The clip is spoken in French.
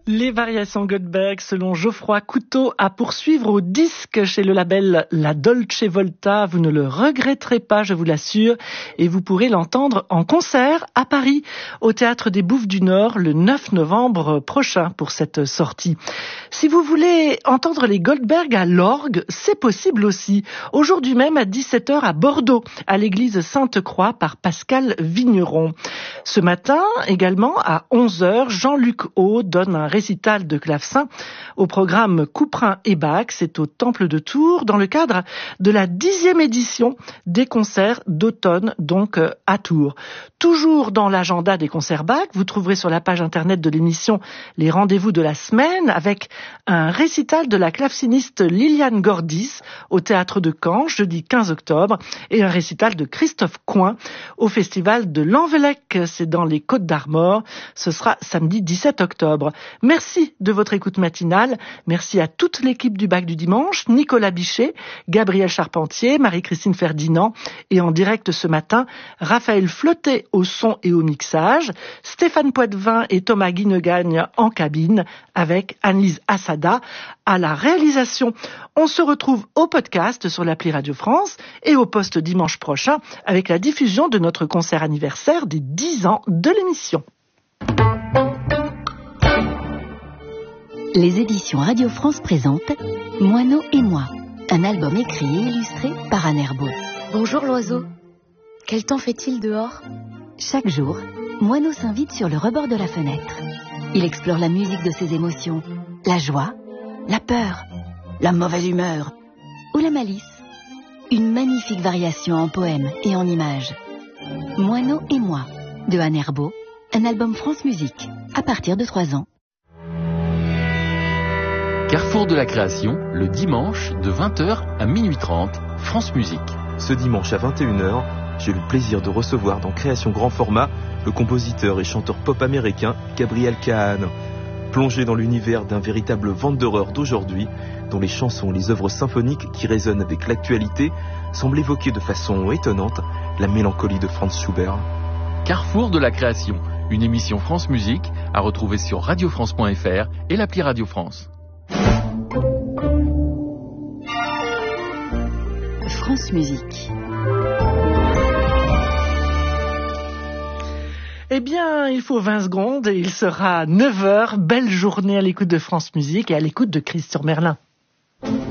Les variations Goldberg selon Geoffroy Couteau à poursuivre au disque chez le label La Dolce Volta. Vous ne le regretterez pas, je vous l'assure. Et vous pourrez l'entendre en concert à Paris, au Théâtre des Bouffes du Nord, le 9 novembre prochain pour cette sortie. Si vous voulez entendre les Goldberg à l'orgue, c'est possible aussi. Aujourd'hui même à 17h à Bordeaux, à l'église Sainte-Croix par Pascal Vigneron. Ce matin également à 11h, Jean-Luc Haut donne un récital de clavecin au programme Couperin et Bach. C'est au Temple de Tours dans le cadre de la 10e édition des concerts d'automne, donc à Tours. Toujours dans l'agenda des concerts Bach, vous trouverez sur la page internet de l'émission les rendez-vous de la semaine avec un récital de la claveciniste Liliane Gordis au Théâtre de Caen, jeudi 15 octobre, et un récital de Christophe Coin au Festival de l'Envelec, c'est dans les Côtes-d'Armor. Ce sera samedi 17 octobre. Merci de votre écoute matinale. Merci à toute l'équipe du Bach du dimanche, Nicolas Bichet, Gabriel Charpentier, Marie-Christine Ferdinand et en direct ce matin, Raphaël Flottet au son et au mixage, Stéphane Poitvin et Thomas Guinegagne en cabine avec Annelise Assada à la réalisation. On se retrouve au podcast sur l'appli Radio France et au poste dimanche prochain avec la diffusion de notre concert anniversaire des 10 ans de l'émission. Les éditions Radio France présentent Moineau et moi, un album écrit et illustré par Anne Herbault. Bonjour l'oiseau. Quel temps fait-il dehors ? Chaque jour, Moineau s'invite sur le rebord de la fenêtre. Il explore la musique de ses émotions, la joie, la peur, la mauvaise humeur ou la malice. Une magnifique variation en poèmes et en images. Moineau et moi, de Anne Herbault, un album France Musique, à partir de 3 ans. Carrefour de la création, le dimanche de 20h à minuit 30, France Musique. Ce dimanche à 21h, j'ai le plaisir de recevoir dans Création Grand Format le compositeur et chanteur pop américain Gabriel Kahane. Plongé dans l'univers d'un véritable vendeur d'aujourd'hui, dont les chansons et les œuvres symphoniques qui résonnent avec l'actualité semblent évoquer de façon étonnante la mélancolie de Franz Schubert. Carrefour de la création, une émission France Musique à retrouver sur radiofrance.fr et l'appli Radio France. France Musique. Eh bien, il faut 20 secondes et il sera 9h. Belle journée à l'écoute de France Musique et à l'écoute de Christian Merlin.